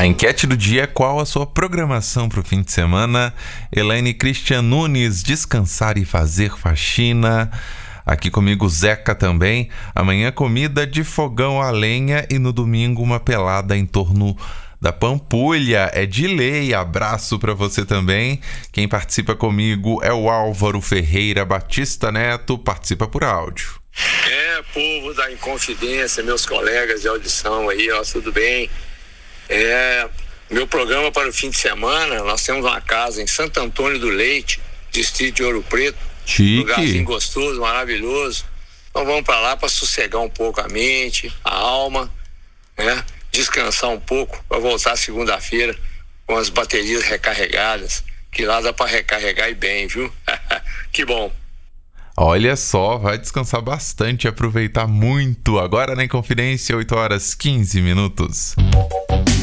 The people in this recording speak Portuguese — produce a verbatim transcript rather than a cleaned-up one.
A enquete do dia é: qual a sua programação para o fim de semana? Elaine Christian Nunes, descansar e fazer faxina. Aqui comigo Zeca também. Amanhã comida de fogão a lenha e no domingo uma pelada em torno da Pampulha. É de lei. Abraço para você também. Quem participa comigo é o Álvaro Ferreira Batista Neto. Participa por áudio. É, povo da Inconfidência, meus colegas de audição aí, ó, tudo bem? É, meu programa para o fim de semana, nós temos uma casa em Santo Antônio do Leite, distrito de Ouro Preto. Chique. Lugarzinho gostoso, maravilhoso. Então vamos para lá para sossegar um pouco a mente, a alma, né? Descansar um pouco para voltar segunda-feira com as baterias recarregadas, que lá dá para recarregar e bem, viu? Que bom. Olha só, vai descansar bastante e aproveitar muito. Agora na Inconfidência, oito horas e quinze minutos.